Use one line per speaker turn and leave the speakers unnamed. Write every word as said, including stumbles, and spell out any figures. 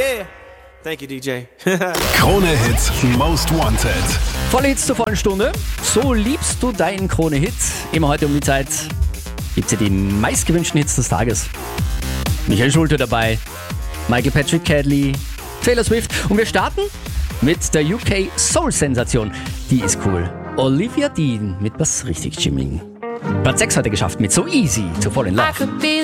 Yeah. Thank you, D J.
Krone-Hit Most Wanted.
Volle Hits zur vollen Stunde. So liebst du deinen Krone-Hit. Immer heute um die Zeit gibt es ja die meistgewünschten Hits des Tages. Michael Schulte dabei, Michael Patrick Cadley, Taylor Swift. Und wir starten mit der U K Soul-Sensation. Die ist cool. Olivia Dean mit was richtig Chiming. Platz sechs heute geschafft mit So Easy zu Fall in Love.